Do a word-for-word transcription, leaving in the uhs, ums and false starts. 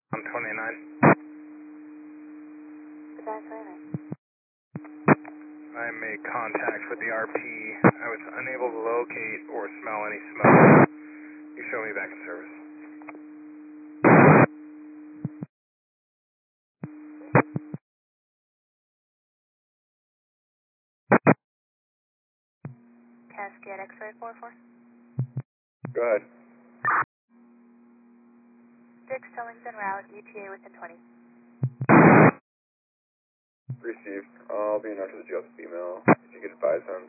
I'm twenty-nine. I made contact with the R P. I was unable to locate or smell any smoke. You show me back in service. Cascade X-ray four four. Go ahead. six Tillings en route, E T A within twenty. Received. I'll be in touch with you with email. If you could advise on